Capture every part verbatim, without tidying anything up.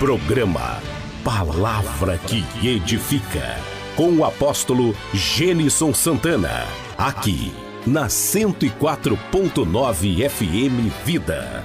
Programa Palavra que Edifica, com o apóstolo Gênison Santana, aqui na cento e quatro ponto nove F M Vida.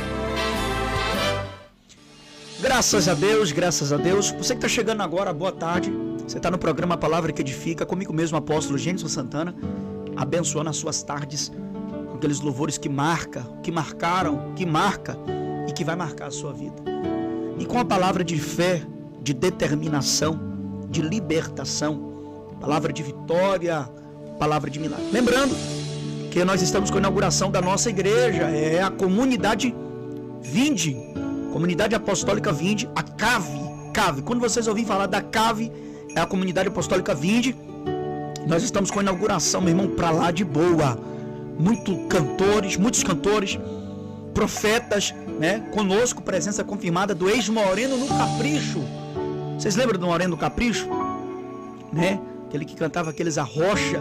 Graças a Deus, graças a Deus. Você que está chegando agora, boa tarde. Você está no programa Palavra que Edifica, comigo mesmo, apóstolo Gênison Santana, abençoando as suas tardes com aqueles louvores que marca, que marcaram, que marca e que vai marcar a sua vida. E com a palavra de fé, de determinação, de libertação, palavra de vitória, palavra de milagre. Lembrando que nós estamos com a inauguração da nossa igreja, é a comunidade Vinde, Comunidade Apostólica Vinde, a CAVE, CAVE. Quando vocês ouvirem falar da CAVE, é a Comunidade Apostólica Vinde. Nós estamos com a inauguração, meu irmão, pra lá de boa. Muitos cantores, muitos cantores, profetas, né? Conosco, presença confirmada do ex-Moreno no Capricho. Vocês lembram do Moreno no Capricho? Né? Aquele que cantava aqueles arrocha.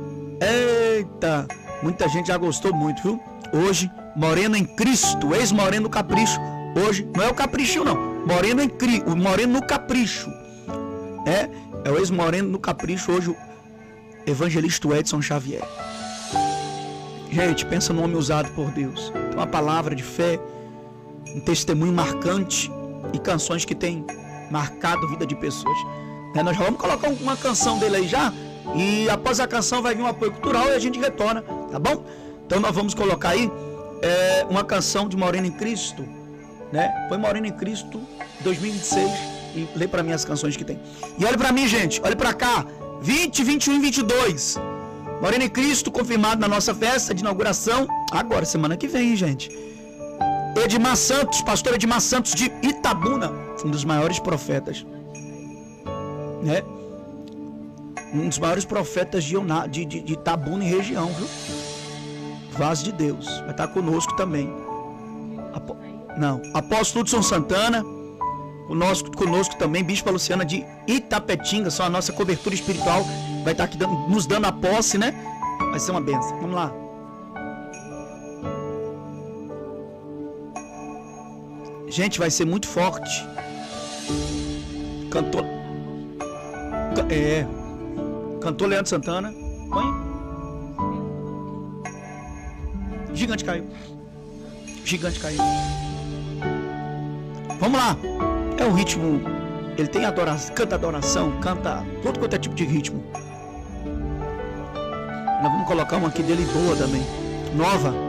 Eita! Muita gente já gostou muito, viu? Hoje, Moreno em Cristo, ex-Moreno no Capricho. Hoje, não é o Capricho não, Moreno em Cri, o Moreno no Capricho. É, é o ex-Moreno no Capricho, hoje o evangelista Edson Xavier. Gente, pensa no homem usado por Deus. Tem uma palavra de fé, um testemunho marcante e canções que têm marcado a vida de pessoas. É, nós já vamos colocar uma canção dele aí já, e após a canção vai vir um apoio cultural e a gente retorna, tá bom? Então nós vamos colocar aí é, uma canção de Moreno em Cristo, né? Foi Moreno em Cristo dois mil e vinte e seis, e lê pra mim as canções que tem. E olha pra mim, gente, olha pra cá, vinte, vinte e um e vinte e dois, Moreno em Cristo confirmado na nossa festa de inauguração, agora, semana que vem, gente. Edmar Santos, pastor Edmar Santos de Itabuna, um dos maiores profetas, né? Um dos maiores profetas de, de, de, de Itabuna e região, viu? Vaso de Deus, vai estar conosco também. Apo... Não, apóstolo Hudson Santana, conosco, conosco também, Bispa Luciana de Itapetinga, são a nossa cobertura espiritual, vai estar aqui dando, nos dando a posse, né? Vai ser uma bênção, vamos lá. Gente, vai ser muito forte. Cantor... É... Cantor Leandro Santana. Põe. Gigante caiu. Gigante caiu. Vamos lá. É um ritmo. Ele tem adoração, canta adoração, canta todo quanto é tipo de ritmo. Nós vamos colocar uma aqui dele boa também. Nova.